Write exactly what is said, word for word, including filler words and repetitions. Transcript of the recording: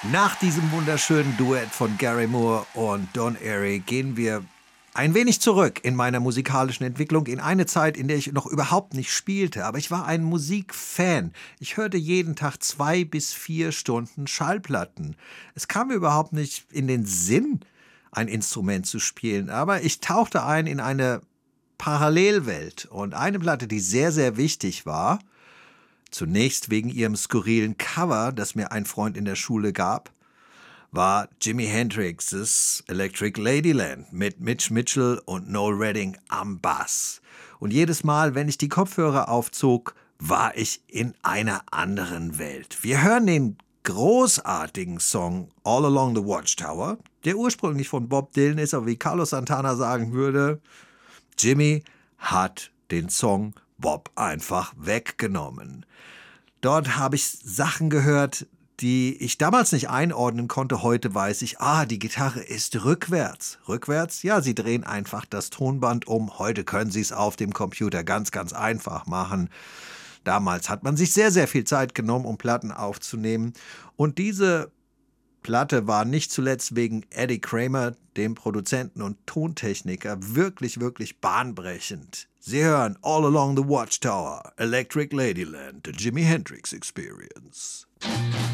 Nach diesem wunderschönen Duett von Gary Moore und Don Airey gehen wir ein wenig zurück in meiner musikalischen Entwicklung, in eine Zeit, in der ich noch überhaupt nicht spielte. Aber ich war ein Musikfan. Ich hörte jeden Tag zwei bis vier Stunden Schallplatten. Es kam mir überhaupt nicht in den Sinn, ein Instrument zu spielen. Aber ich tauchte ein in eine Parallelwelt. Und eine Platte, die sehr, sehr wichtig war, zunächst wegen ihrem skurrilen Cover, das mir ein Freund in der Schule gab, war Jimi Hendrix's Electric Ladyland mit Mitch Mitchell und Noel Redding am Bass. Und jedes Mal, wenn ich die Kopfhörer aufzog, war ich in einer anderen Welt. Wir hören den großartigen Song All Along the Watchtower, der ursprünglich von Bob Dylan ist, aber wie Carlos Santana sagen würde, Jimmy hat den Song Bob einfach weggenommen. Dort habe ich Sachen gehört, die ich damals nicht einordnen konnte. Heute weiß ich, ah, die Gitarre ist rückwärts. Rückwärts? Ja, sie drehen einfach das Tonband um. Heute können sie es auf dem Computer ganz, ganz einfach machen. Damals hat man sich sehr, sehr viel Zeit genommen, um Platten aufzunehmen. Und diese Platte war nicht zuletzt wegen Eddie Kramer, dem Produzenten und Tontechniker, wirklich, wirklich bahnbrechend. Sie hören All Along the Watchtower, Electric Ladyland, the Jimi Hendrix Experience.